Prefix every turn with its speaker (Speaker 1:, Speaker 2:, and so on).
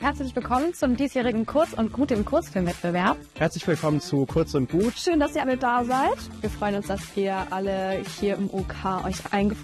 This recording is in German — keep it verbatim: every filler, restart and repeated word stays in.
Speaker 1: Herzlich willkommen zum diesjährigen Kurz und Gut im Kurzfilmwettbewerb.
Speaker 2: Herzlich willkommen zu Kurz und Gut.
Speaker 1: Schön, dass ihr alle da seid. Wir freuen uns, dass ihr alle hier im U K euch eingefunden habt.